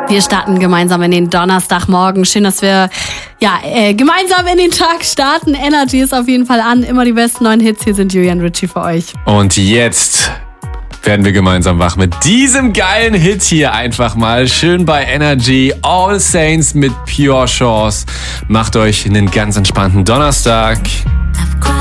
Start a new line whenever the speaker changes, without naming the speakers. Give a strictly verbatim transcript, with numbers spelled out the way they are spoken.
Wir starten gemeinsam in den Donnerstagmorgen. Schön, dass wir ja äh, gemeinsam in den Tag starten. Energy ist auf jeden Fall an. Immer die besten neuen Hits. Hier sind Julian Ritchie für euch.
Und jetzt werden wir gemeinsam wach mit diesem geilen Hit hier einfach mal. Schön bei Energy. All Saints mit Pure Shores. Macht euch einen ganz entspannten Donnerstag.